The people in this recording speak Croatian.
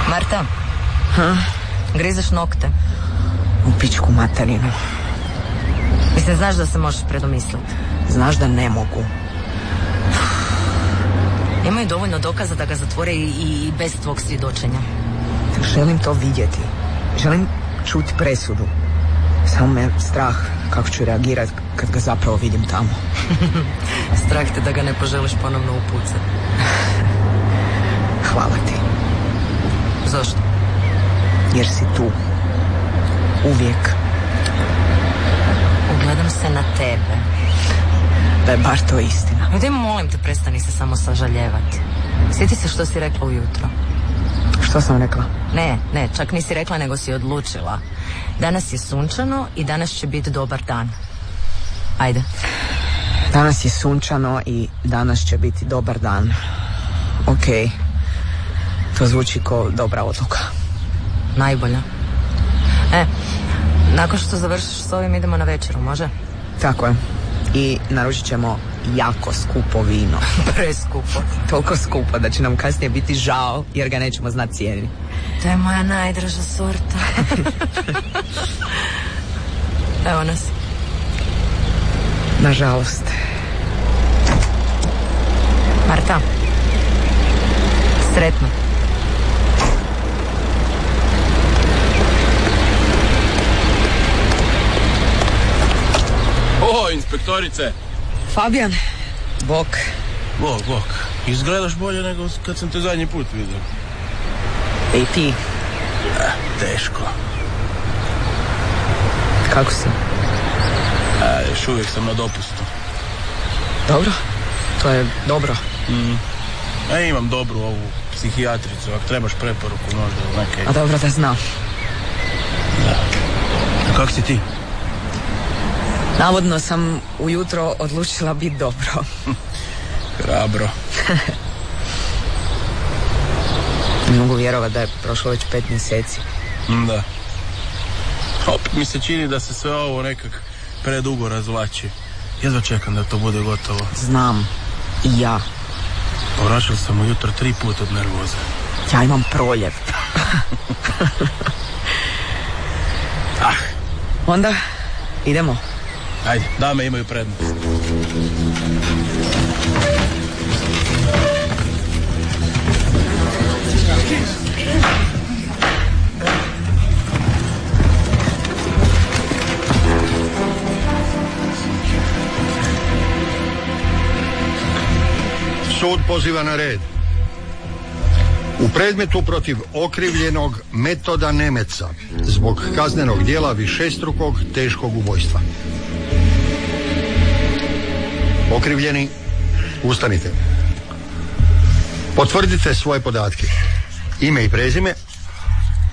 Marta? Grizeš nokte? U pičku materinu. Mislim, znaš da se možeš predomisliti. Znaš da ne mogu. Imaju dovoljno dokaza da ga zatvore i bez tvog svjedočenja. Želim to vidjeti. Želim čuti presudu. Samo me strah kako ću reagirati kad ga zapravo vidim tamo. Strah te da ga ne poželiš ponovno upucati. Hvala ti. Zašto? Jer si tu. Uvijek. Ugledam se na tebe. Da je bar to istina. Daj, molim te, prestani se samo sažaljevati. Sjeti se što si rekla ujutro. Što sam rekla? Ne, čak nisi rekla, nego si odlučila. Danas je sunčano i danas će biti dobar dan. Ajde. Danas je sunčano i danas će biti dobar dan. Ok. To zvuči kao dobra odluka. Najbolja. Nakon što završiš s ovim idemo na večeru, može? Tako je. I naručit ćemo jako skupo vino. Preskupo. Toliko skupo da će nam kasnije biti žao jer ga nećemo znati cijeniti. To je moja najdraža sorta. Evo nas. Nažalost. Marta. Sretno. O, inspektorice. Fabijan. Bok. Bok. Izgledaš bolje nego kad sam te zadnji put vidio. I ti? Teško. Kako si? Još uvijek sam na dopustu. Dobro. To je dobro. Imam dobru ovu psihijatricu. Ako trebaš preporuku možda neke... A dobro da znam. Da. A kako si ti? Navodno sam ujutro odlučila biti dobro. Hrabro. Ne mogu vjerovati da je prošlo već 5 mjeseci. Da. Opet mi se čini da se sve ovo nekak predugo razvlači. Jedva čekam da to bude gotovo. Znam. I ja. Povraćao sam ujutro 3 puta od nervoze. Ja imam proljev. Onda idemo. Ajde, dame imaju prednost. Sud poziva na red. U predmetu protiv okrivljenog Metoda Nemeca zbog kaznenog djela višestrukog teškog ubojstva. Okrivljeni, ustanite. Potvrdite svoje podatke. Ime i prezime,